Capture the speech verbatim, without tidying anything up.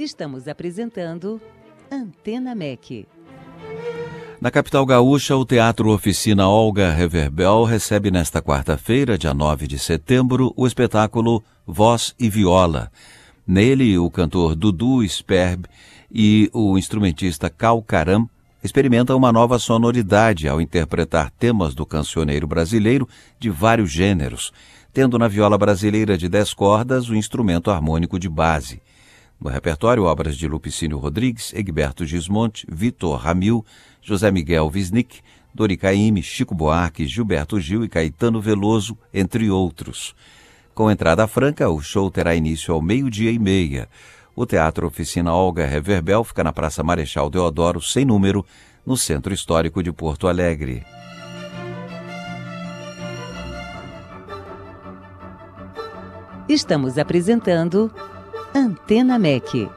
Estamos apresentando Antena M E C. Na capital gaúcha, o Teatro Oficina Olga Reverbel recebe nesta quarta-feira, dia nove de setembro, o espetáculo Voz e Viola. Nele, o cantor Dudu Sperb e o instrumentista Cal Caram experimentam uma nova sonoridade ao interpretar temas do cancioneiro brasileiro de vários gêneros, tendo na viola brasileira de dez cordas o instrumento harmônico de base. No repertório, obras de Lupicínio Rodrigues, Egberto Gismonti, Vitor Ramil, José Miguel Wisnik, Dori Caymmi, Chico Buarque, Gilberto Gil e Caetano Veloso, entre outros. Com entrada franca, o show terá início ao meio-dia e meia. O Teatro Oficina Olga Reverbel fica na Praça Marechal Deodoro, sem número, no Centro Histórico de Porto Alegre. Estamos apresentando Antena M E C.